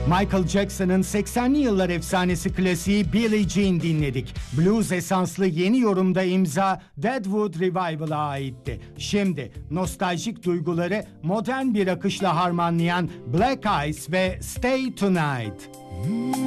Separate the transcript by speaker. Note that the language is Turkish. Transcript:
Speaker 1: Michael Jackson'ın 80'li yıllar efsanesi klasiği Billie Jean dinledik. Blues esanslı yeni yorumda imza Deadwood Revival'a aitti. Şimdi nostaljik duyguları modern bir akışla harmanlayan Black Eyes ve Stay Tonight.